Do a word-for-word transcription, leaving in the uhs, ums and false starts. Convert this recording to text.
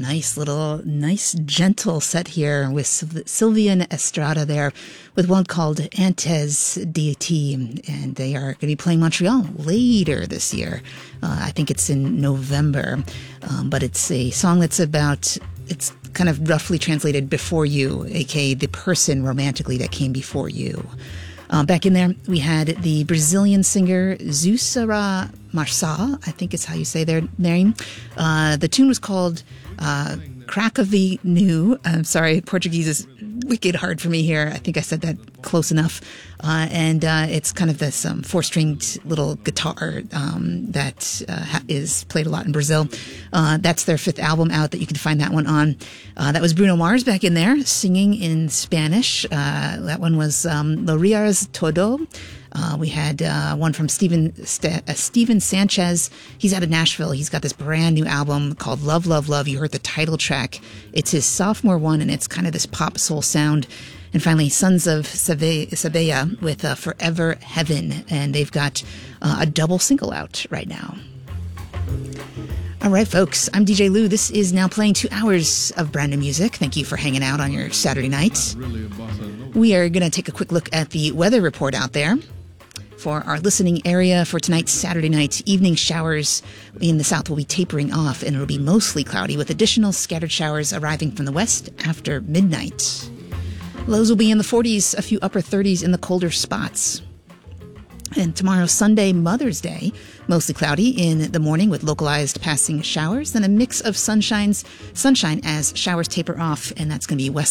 nice little, nice, gentle set here with Sylvian Estrada there with one called Antes D T, and they are going to be playing Montreal later this year. Uh, I think it's in November, um, but it's a song that's about, it's kind of roughly translated before you, aka the person romantically that came before you. Uh, back in there, we had the Brazilian singer Zussara Marçal, I think is how you say their name. Uh, the tune was called uh, Cracovie Nu. I'm sorry, Portuguese is wicked hard for me here. I think I said that close enough. Uh, and uh, it's kind of this um, four-stringed little guitar um, that uh, ha- is played a lot in Brazil. Uh, that's their fifth album out that you can find that one on. Uh, that was Bruno Mars back in there singing in Spanish. Uh, that one was um, Lo Rias Todo. Uh, we had uh, one from Steven, St- uh, Steven Sanchez. He's out of Nashville. He's got this brand new album called Love, Love, Love. You heard the title track. It's his sophomore one, and it's kind of this pop soul sound. And finally, Sons of Sabea with uh, Forever Heaven. And they've got uh, a double single out right now. All right, folks, I'm D J Lou. This is now playing two hours of brand new music. Thank you for hanging out on your Saturday night. We are going to take a quick look at the weather report out there for our listening area for tonight's Saturday night. Evening showers in the south will be tapering off, and it'll be mostly cloudy with additional scattered showers arriving from the west after midnight. Lows will be in the forties, a few upper thirties in the colder spots. And tomorrow, Sunday, Mother's Day, mostly cloudy in the morning with localized passing showers, then a mix of sunshines, sunshine as showers taper off, and that's going to be west